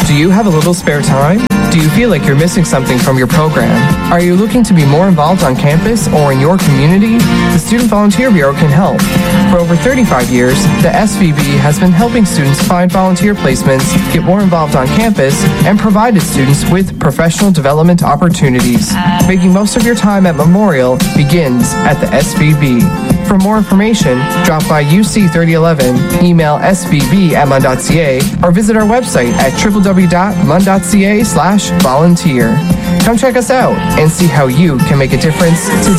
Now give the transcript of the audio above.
Do you have a little spare time? Do you feel like you're missing something from your program? Are you looking to be more involved on campus or in your community? The Student Volunteer Bureau can help. For over 35 years, the SVB has been helping students find volunteer placements, get more involved on campus, and provided students with professional development opportunities. Making most of your time at Memorial begins at the SVB. For more information, drop by UC 3011, email svb@mun.ca, or visit our website at www.mun.ca/volunteer. Come check us out and see how you can make a difference today.